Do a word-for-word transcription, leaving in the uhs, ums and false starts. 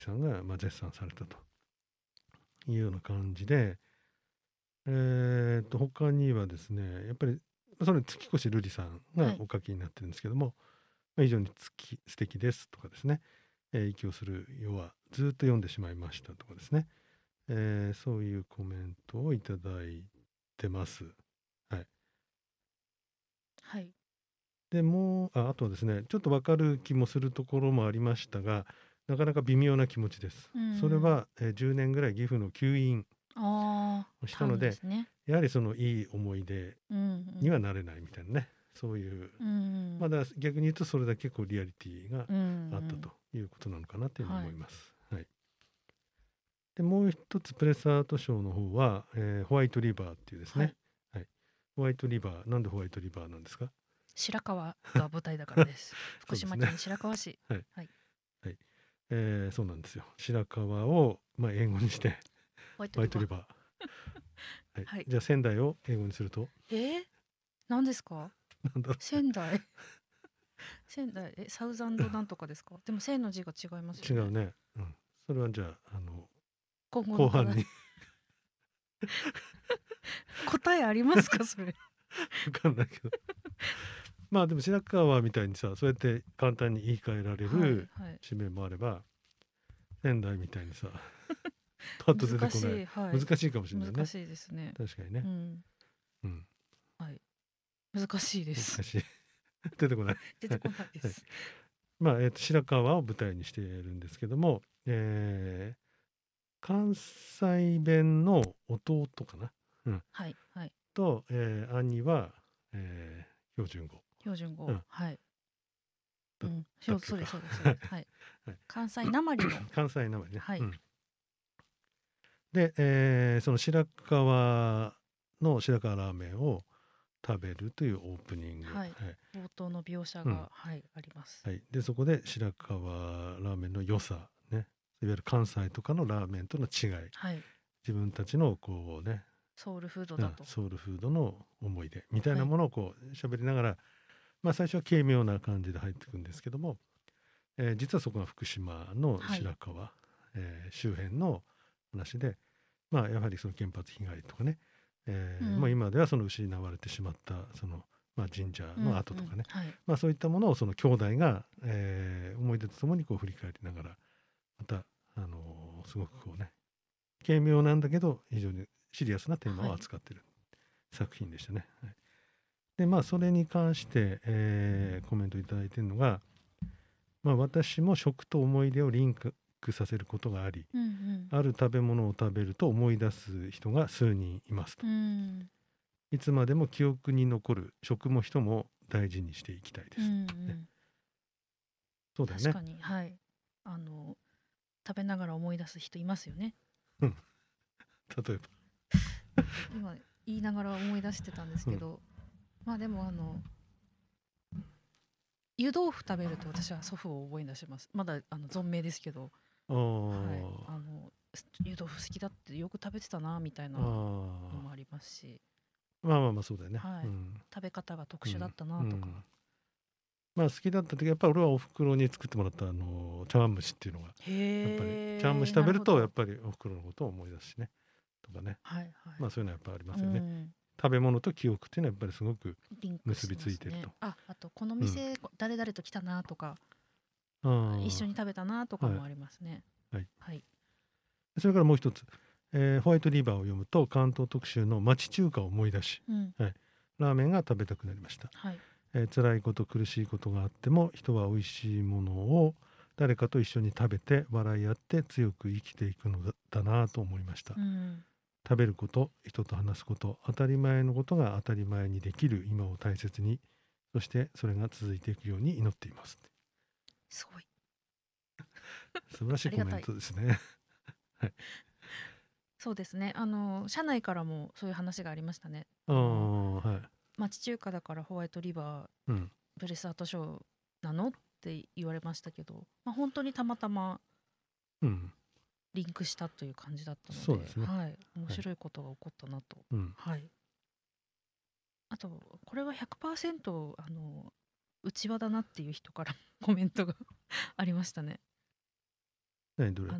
さんがまあ絶賛されたというような感じで、えー、と他にはですねやっぱりそれ月越瑠璃さんがお書きになってるんですけども、まあ、非常に月素敵ですとかですね、えー、息をする夜はずっと読んでしまいましたとかですね、えー、そういうコメントをいただいてます。はい。 はい。 でもうああとはですねちょっと分かる気もするところもありましたが、なかなか微妙な気持ちです。 うそれん。 は、えーじゅうねんぐらい岐阜の吸引ああ、 をしたターので、 ンですね。 やはりそのいい思い出うんうんにはなれないみたいなね、そういう、 うんうんまだ逆に言うとそれだけこうリアリティがうんうあったとん。 いうことなのかなというふうにはい。 思います。はい。でもう一つプレスアート賞の方は、えーホワイトリバーっていうですね、 はい。 はい、ホワイトリバー、なんでホワイトリバーなんですか？ 白川が舞台だからです。福そうですね。 島県白河市。 はい、 はい。 はい、えーそうなんですよ。白川を、まあ、英語にしてホワイトリバー。 ホワイトリバー。はい、 はい。 じゃあ仙台を英語にするとえー、何ですか？ なんだろうね。 仙台。仙台、え、サウザンドなんとかですか？でも仙の字が違いますよね。 違うね。うん。それはじゃあ、あの、 今後の課題。 後半に答えありますかそれ？ わかんないけど。まあでも白川みたいにさ、そうやって簡単に言い換えられはいるはい。 地名もあれば、仙台みたいにさ、パッと出てこない。 難しい。はい。 難しいかもしれないね。 難しいですね。 確かにね。 うん。 うん。 はい。難しいです。 難しい。出てこない。 出てこないではい。 す。 まあ、えっと、白川を舞台にしているんですけども、えー関西弁の弟かな。うん。 はいはい。 と、えー兄は、えー標準語。 標準語。 うん。 はい。うだっん。 たっけか。 そうそうですそうですそうはい。 です。はい。 はい。 関西なまりの。 関西なまりね。 はい。 うん。で、えーその白川の白川ラーメンを食べるというオープニング。 はい。 はい。 冒頭の描写うん。 が、はい、あります。 はい。で、そこで白川ラーメンの良さ、ね。いわゆる関西とかのラーメンとの違い。 はい。 自分たちのこうね、 ソウルフードうん、 だと。 ソウルフードの思い出みたいはい。 なものをこう喋りながら、まあ最初は軽妙な感じで入っていくんですけども、えー実はそこが福島のはい。 白川、えー周辺の話で、まあやはりその原発被害とかね、えーもううん。 今ではその失われてしまったその、まあ、神社のうんうん。 跡とかね、 はい。 まあそういったものをその兄弟が、えー思い出とともにこう振り返りながら、また、あのーすごくこうね、軽妙なんだけど非常にシリアスなテーマをはい。 扱っている作品でしたね。はい、でまあそれに関して、えーコメントいただいているのが、まあ、私も食と思い出をリンクさせることがあり、 うんある食べ物を食べると思い出す人が数人いますと。 うん。うん。 いつまでも記憶に残る食も人も大事にしていきたいでうんうす。ね、 ん。 そうだよね。 確かに、はい。あの、食べながら思い出す人いますよね。 うん、例えば。 今言いながら思い出してたんですうん、 けど、まあでもあの、湯豆腐食べると私は祖父を思い出します。まだあの存命ですけど、 あはい。 ーあの、湯豆腐好きだってよく食べてたなみたいなあのもありますし、 ー、まあまあまあそうだよね。 はい。 うん、 食べ方が特殊だっうん、 たなとか。 うん。まあ好きだった時やっぱり俺はお袋に作ってもらったあの茶碗蒸しっていうのがやっぱり茶碗蒸しへえ、 食べるなるほど。 とやっぱりお袋のことを思い出すしねとかね、 はいはい。 まあそういうのはやっぱありまうすよね。 ん。 食べ物と記憶っていうのはやっぱりすごくリンクし結びますね。 ついてると。 あ、あとこのうん。 店誰々と来たなとか、一緒あに食べたなとあ、はいかもありますね。 はい。 はい。 それからもう一つ、えーホワイトリバーを読むと関東特集の町中華を思い出し、 うん。 はい、ラーメンが食べたくなりました。 はい。 えー辛いこと苦しいことがあっても人は美味しいものを誰かと一緒に食べて笑い合って強く生きていくのだなと思いました。 うん。 食べること、人と話すこと、当たり前のことが当たり前にできる今を大切に、そしてそれが続いていくように祈っています。 すごい。 素晴らしいコメンありがたい。 トですね。はい。 そうですね。あの、社内からもそういう話がありましたね。 ああの、 あ、はい。 町中華だからホワイトリバーうん。 プレスアートショーなのって言われましたけど、まあ、本当にたまたまうん。 リンクしたという感じだったので、 そうですね。 はい、面はい。 白いことが起こったなと。 うん。 はい。あと、これはひゃくパーセントあの内輪だなっていう人からコメントがありましたね。 何どれ？